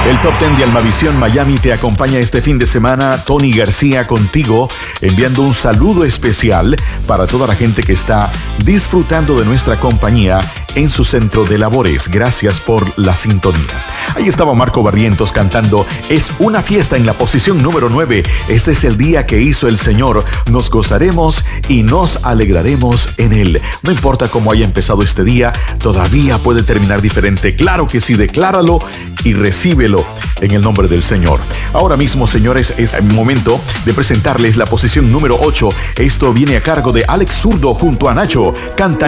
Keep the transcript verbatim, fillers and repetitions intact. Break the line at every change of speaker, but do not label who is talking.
El Top diez de Almavisión Miami te acompaña este fin de semana. Tony García contigo, enviando un saludo especial para toda la gente que está disfrutando de nuestra compañía en su centro de labores. Gracias por la sintonía. Ahí estaba Marco Barrientos cantando Es una fiesta en la posición número nueve. Este es el día que hizo el Señor. Nos gozaremos y nos alegraremos en él. No importa cómo haya empezado este día, todavía puede terminar diferente. Claro que sí, decláralo y recíbelo en el nombre del Señor. Ahora mismo, señores, es el momento de presentarles la posición número ocho. Esto viene a cargo de Alex Zurdo junto a Nacho. Canta